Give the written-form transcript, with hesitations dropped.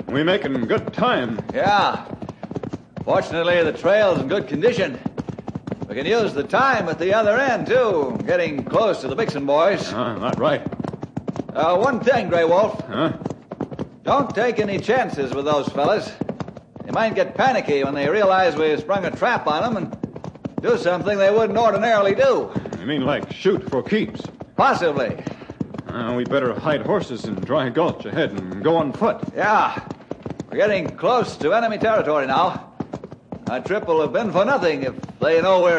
We making good time. Yeah. Fortunately, the trail's in good condition. We can use the time at the other end, too, getting close to the Bixen boys. Not right. One thing, Grey Wolf. Huh? Don't take any chances with those fellas. They might get panicky when they realize we sprung a trap on them and do something they wouldn't ordinarily do. You mean like shoot for keeps? Possibly. We better hide horses in Dry Gulch ahead and go on foot. Yeah. We're getting close to enemy territory now. Our trip will have been for nothing if they know we're